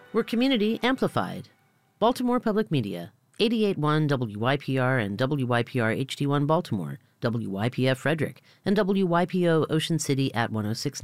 We're community amplified. Baltimore Public Media, 88.1 WYPR and WYPR HD1 Baltimore, WYPF Frederick, and WYPO Ocean City at 106.9.